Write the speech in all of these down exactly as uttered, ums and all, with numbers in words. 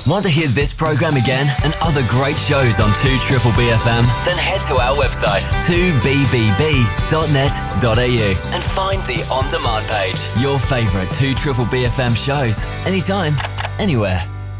Want to hear this program again and other great shows on two B B F M? Then head to our website, two b b b dot net dot a u, and find the on-demand page. Your favourite two B B F M shows, anytime, anywhere.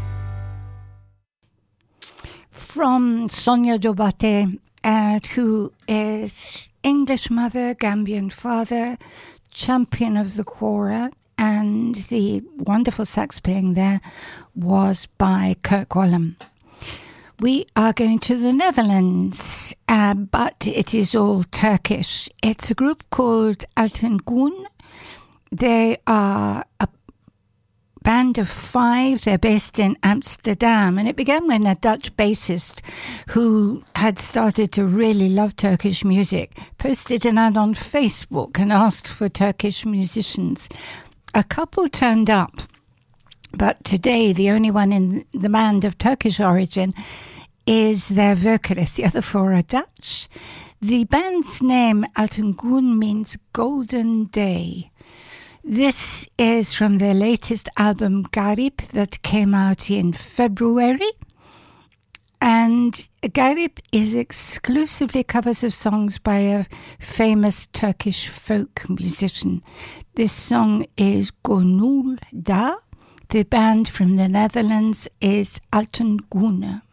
From Sonia Jobate, uh, who is English mother, Gambian father, champion of the kora, and the wonderful sax playing there was by Kirk Whalum. We are going to the Netherlands, uh, but it is all Turkish. It's a group called Alten Gün. They are a band of five. They're based in Amsterdam, and it began when a Dutch bassist who had started to really love Turkish music posted an ad on Facebook and asked for Turkish musicians. A couple turned up, but today the only one in the band of Turkish origin is their vocalist. The other four are Dutch. The band's name, Alten Gün, means golden day. This is from their latest album, Garip, that came out in February. And Garip is exclusively covers of songs by a famous Turkish folk musician. This song is Gönül Da. The band from the Netherlands is Alten Gün.